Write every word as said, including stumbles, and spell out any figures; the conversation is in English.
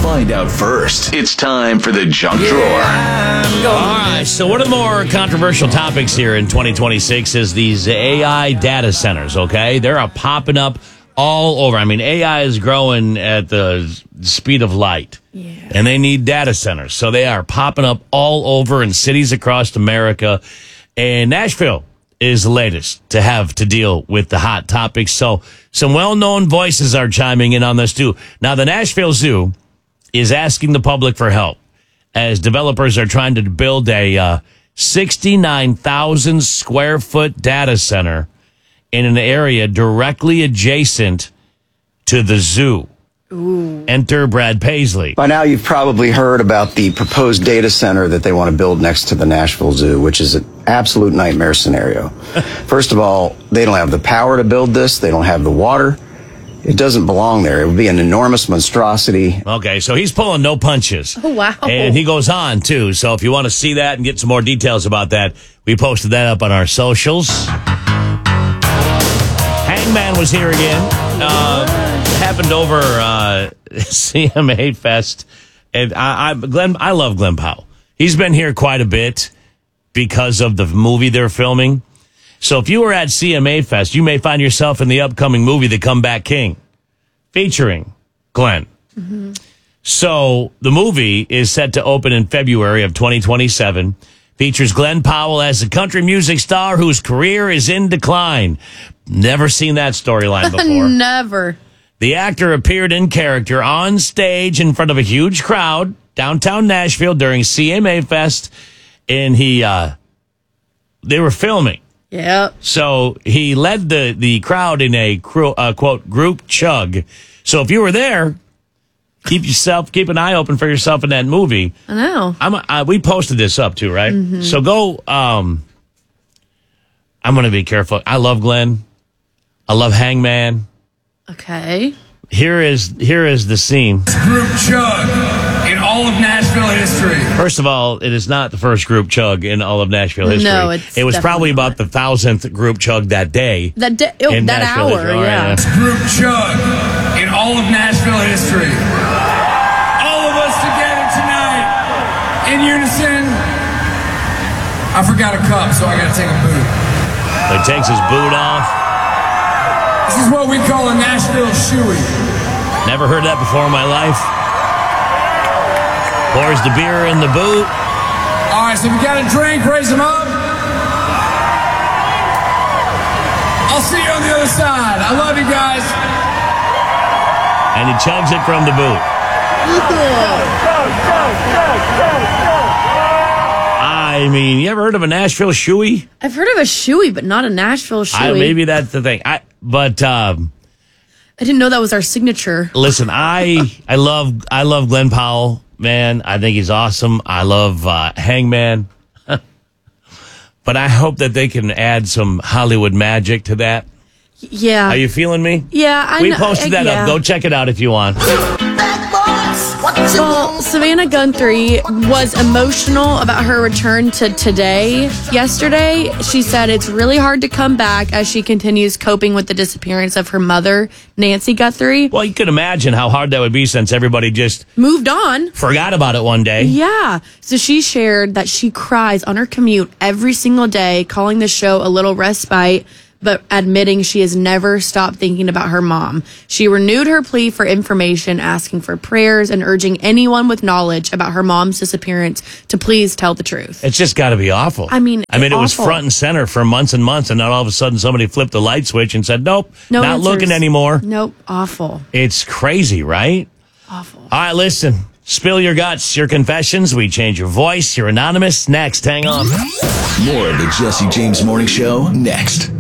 find out first. It's time for the junk drawer. All right, so one of the more controversial topics here in twenty twenty-six is these A I data centers, okay? They're uh, popping up all over. I mean, A I is growing at the speed of light. Yeah. And they need data centers. So they are popping up all over in cities across America. And Nashville is the latest to have to deal with the hot topics. So some well-known voices are chiming in on this too. Now, the Nashville Zoo is asking the public for help as developers are trying to build a uh, sixty-nine thousand square foot data center in an area directly adjacent to the zoo. Ooh. Enter Brad Paisley. By now, you've probably heard about the proposed data center that they want to build next to the Nashville Zoo, which is an absolute nightmare scenario. First of all, they don't have the power to build this. They don't have the water. It doesn't belong there. It would be an enormous monstrosity. Okay, so he's pulling no punches. Oh, wow. And he goes on, too. So if you want to see that and get some more details about that, we posted that up on our socials. Hangman was here again. Uh, happened over uh, C M A Fest. And I, I, Glenn, I love Glenn Powell. He's been here quite a bit because of the movie they're filming. So if you were at C M A Fest, you may find yourself in the upcoming movie, The Comeback King, featuring Glenn. Mm-hmm. So the movie is set to open in February of twenty twenty-seven. Features Glenn Powell as a country music star whose career is in decline. Never seen that storyline before. Never. The actor appeared in character on stage in front of a huge crowd downtown Nashville during C M A Fest, and he uh, they were filming. Yep. So he led the, the crowd in a, uh, quote, group chug. So if you were there, keep yourself, keep an eye open for yourself in that movie. I know. I'm, uh, we posted this up too, right? Mm-hmm. So go, um, I'm going to be careful. I love Glenn. I love Hangman. Okay. Here is, here is the scene. Group chug in all of Nashville history. First of all, it is not the first group chug in all of Nashville history. No, it's It was probably definitely about the thousandth group chug that day. That day, oh, in that Nashville hour, history. All yeah. right, Group chug in all of Nashville history. All of us together tonight in unison. I forgot a cup, so I got to take a boot. So he takes his boot off. This is what we call a Nashville shoey. Never heard that before in my life. Pours the beer in the boot. All right, so if you got a drink, raise them up. I'll see you on the other side. I love you guys. And he chugs it from the boot. I mean, you ever heard of a Nashville shoey? I've heard of a shoey, but not a Nashville shoey. I, maybe that's the thing. I but um, I didn't know that was our signature. listen, I I love I love Glenn Powell, man. I think he's awesome. I love uh, Hangman. But I hope that they can add some Hollywood magic to that. Yeah. Are you feeling me? Yeah, I We know- posted that yeah. up. Go check it out if you want. Well, Savannah Guthrie was emotional about her return to Today. Yesterday, she said it's really hard to come back as she continues coping with the disappearance of her mother, Nancy Guthrie. Well, you can imagine how hard that would be since everybody just Moved on. forgot about it one day. Yeah. So she shared that she cries on her commute every single day, calling the show a little respite, but admitting she has never stopped thinking about her mom. She renewed her plea for information, asking for prayers and urging anyone with knowledge about her mom's disappearance to please tell the truth. It's just got to be awful. I mean, I mean, it was awful. front and center for months and months, and then all of a sudden somebody flipped the light switch and said, nope, No not answers. looking anymore. Nope. Awful. It's crazy, right? Awful. All right, listen. Spill your guts, your confessions. We change your voice. You're anonymous. Next, hang on. More of the Jesse James Morning Show next.